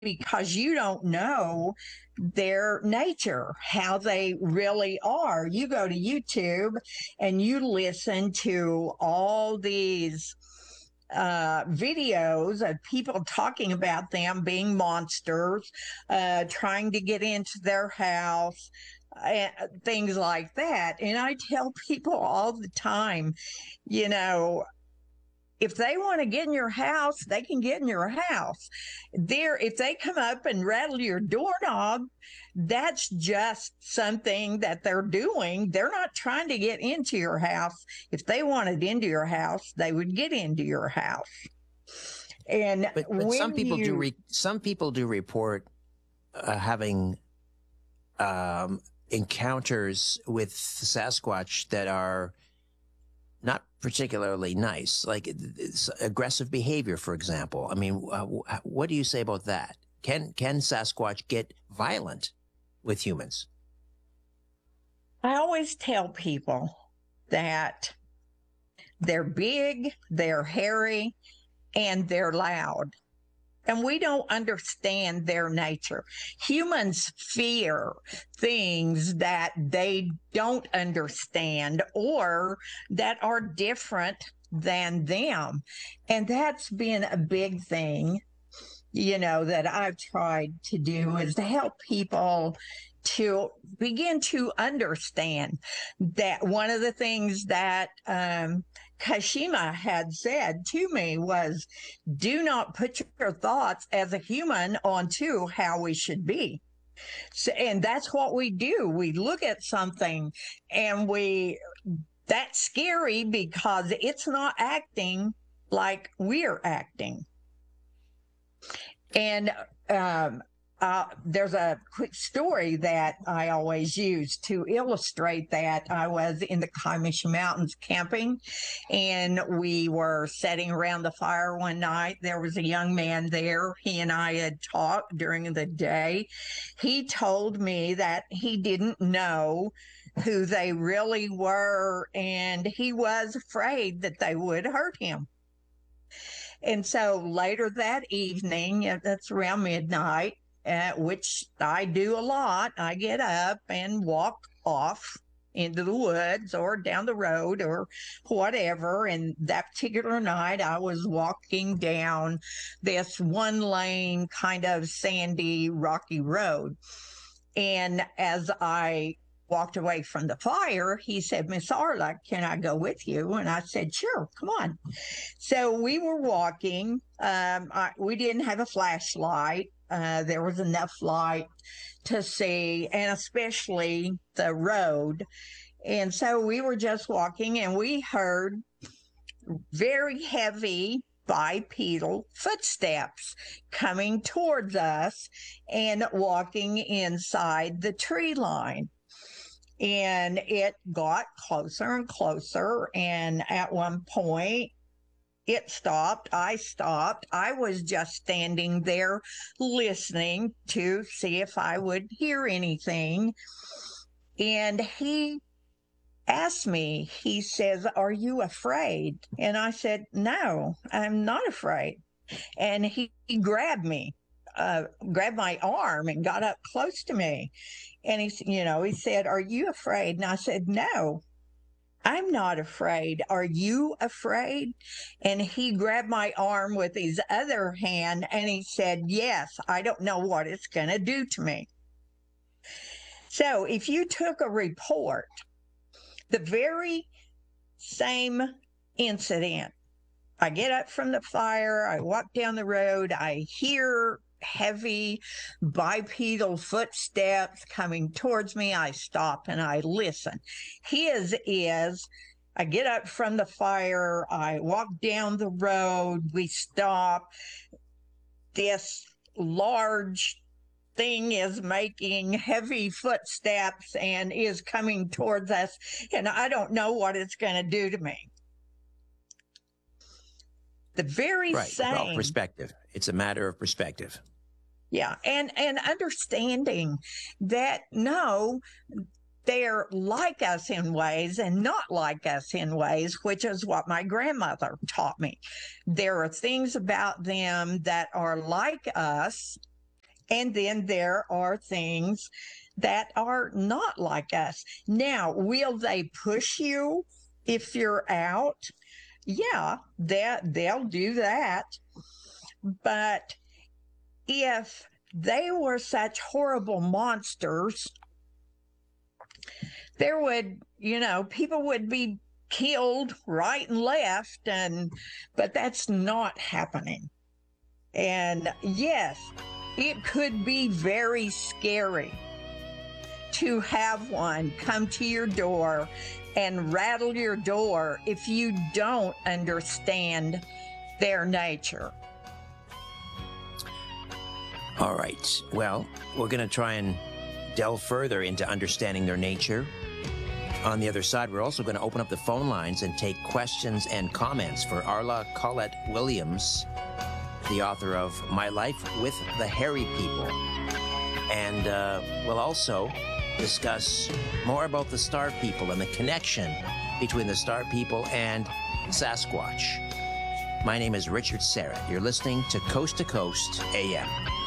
because you don't know their nature, how they really are. You go to YouTube and you listen to all these videos of people talking about them being monsters, trying to get into their house, things like that. And I tell people all the time, you know, if they want to get in your house, they can get in your house. If they come up and rattle your doorknob, that's just something that they're doing. They're not trying to get into your house. If they wanted into your house, they would get into your house. And But some when people do you some people do report having encounters with Sasquatch that are not particularly nice, like it's aggressive behavior, for example. I mean, what do you say about that? Can Sasquatch get violent with humans? I always tell people that they're big, they're hairy, and they're loud. And we don't understand their nature. Humans fear things that they don't understand or that are different than them. And that's been a big thing, that I've tried to do, is to help people to begin to understand that one of the things that Kashima had said to me was, do not put your thoughts as a human onto how we should be. So, and that's what we do. We look at something and that's scary because it's not acting like we're acting. And there's a quick story that I always use to illustrate that. I was in the Kaimishi Mountains camping, and we were sitting around the fire one night. There was a young man there. He and I had talked during the day. He told me that he didn't know who they really were, and he was afraid that they would hurt him. And so later that evening, that's around midnight, which I do a lot, I get up and walk off into the woods or down the road or whatever. And that particular night, I was walking down this one lane, kind of sandy, rocky road. And as I walked away from the fire, he said, Miss Arla, can I go with you? And I said, sure, come on. So we were walking. We didn't have a flashlight. There was enough light to see, and especially the road. And so we were just walking, and we heard very heavy bipedal footsteps coming towards us and walking inside the tree line. And it got closer and closer. And at one point, it stopped. I stopped. I was just standing there listening to see if I would hear anything. And he asked me, he says, are you afraid? And I said, no, I'm not afraid. And he grabbed me, grabbed my arm and got up close to me. And he said, are you afraid? And I said, no, I'm not afraid. Are you afraid? And he grabbed my arm with his other hand and he said, yes, I don't know what it's going to do to me. So if you took a report, the very same incident, I get up from the fire, I walk down the road, I hear heavy bipedal footsteps coming towards me. I stop and I listen. His is, I get up from the fire, I walk down the road, we stop. This large thing is making heavy footsteps and is coming towards us, and I don't know what it's going to do to me. The very Right. Well, same. perspective. It's a matter of perspective. Yeah, and understanding that no, they're like us in ways and not like us in ways, which is what my grandmother taught me. There are things about them that are like us, And then there are things that are not like us. Now, will they push you if you're out? Yeah, they'll do that. But if they were such horrible monsters, there would, people would be killed right and left, but that's not happening. And yes, it could be very scary to have one come to your door and rattle your door if you don't understand their nature. All right. Well, we're going to try and delve further into understanding their nature. On the other side, we're also going to open up the phone lines and take questions and comments for Arla Collette Williams, the author of My Life with the Hairy People. And we'll also discuss more about the Star People and the connection between the Star People and Sasquatch. My name is Richard Serrett. You're listening to Coast AM.